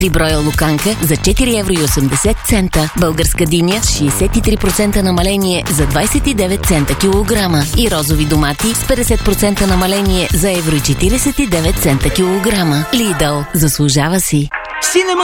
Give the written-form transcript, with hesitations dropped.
броя луканка за 4,80 евро. Българска диня с 63% намаление за 29 цента килограма. И розови домати с 50% намаление за евро 49 цента килограма. Lidl, заслужава си.